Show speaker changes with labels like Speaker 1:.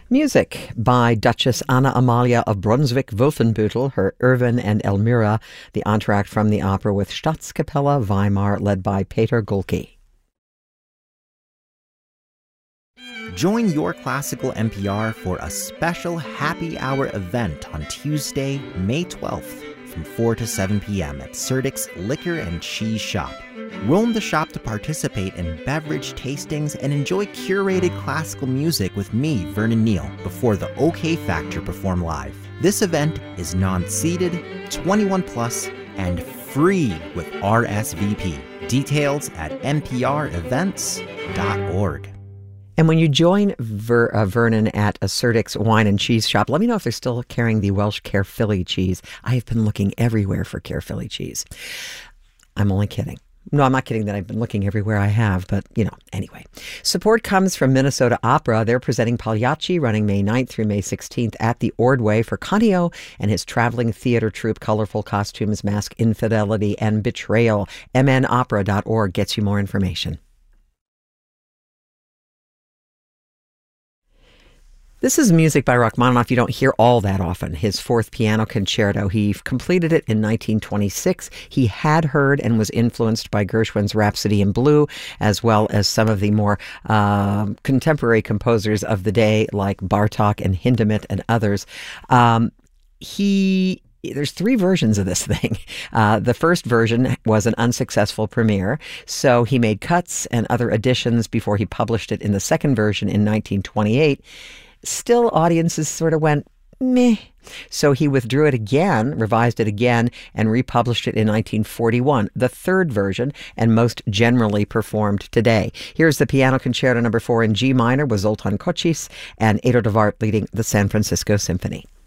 Speaker 1: Music by Duchess Anna Amalia of Brunswick-Wolfenbüttel, her Erwin and Elmira, the entr'acte from the opera with Staatskapelle Weimar, led by Peter Gulke.
Speaker 2: Join Your Classical NPR for a special happy hour event on Tuesday, May 12th from 4 to 7 p.m. at Serdyk's Liquor and Cheese Shop. Roam the shop to participate in beverage tastings and enjoy curated classical music with me, Vernon Neal, before the OK Factor perform live. This event is non-seated, 21 plus, and free with RSVP. Details at nprevents.org.
Speaker 1: And when you join Vernon at a Serdyk's Wine and Cheese Shop, let me know if they're still carrying the Welsh Caerphilly cheese. I have been looking everywhere for Caerphilly cheese. I'm only kidding. No, I'm not kidding that I've been looking everywhere I have, but, anyway. Support comes from Minnesota Opera. They're presenting Pagliacci running May 9th through May 16th at the Ordway for Canio and his traveling theater troupe, Colorful Costumes, Mask, Infidelity, and Betrayal. mnopera.org gets you more information. This is music by Rachmaninoff you don't hear all that often. His fourth piano concerto. He completed it in 1926. He had heard and was influenced by Gershwin's Rhapsody in Blue, as well as some of the more contemporary composers of the day, like Bartók and Hindemith and others. There's three versions of this thing. The first version was an unsuccessful premiere, so he made cuts and other additions before he published it in the second version in 1928. Still, audiences sort of went, meh. So he withdrew it again, revised it again, and republished it in 1941, the third version, and most generally performed today. Here's the Piano Concerto No. 4 in G minor with Zoltan Kocsis and Edo de Wart leading the San Francisco Symphony.